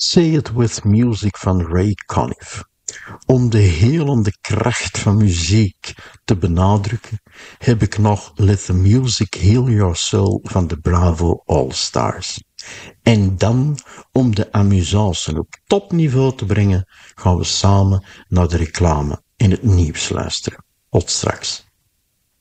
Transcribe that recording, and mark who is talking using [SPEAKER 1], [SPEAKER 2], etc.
[SPEAKER 1] Say It With Music van Ray Conniff. Om de helende kracht van muziek te benadrukken, heb ik nog Let the Music Heal Your Soul van de Bravo All Stars. En dan, om de amusance op topniveau te brengen, gaan we samen naar de reclame en het nieuws luisteren. Tot straks.